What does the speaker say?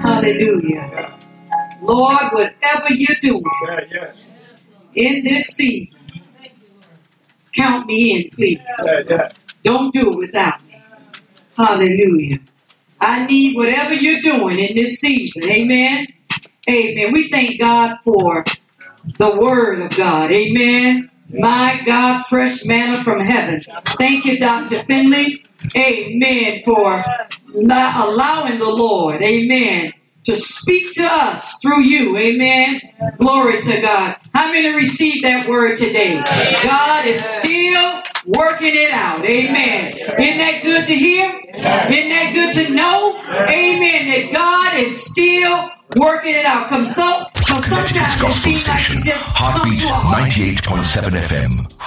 Hallelujah. Lord, whatever you're doing in this season, count me in, please. Don't do it without me. Hallelujah. I need whatever you're doing in this season. Amen. Amen. We thank God for the word of God. Amen. My God, fresh manna from heaven. Thank you, Dr. Finley. Amen. For allowing the Lord, amen, to speak to us through you. Amen. Glory to God. How many received that word today? God is still working it out. Amen. Isn't that good to hear? Isn't that good to know? Amen. That God is still working it out. Sometimes it seems like it just Heartbeat 98.7 FM.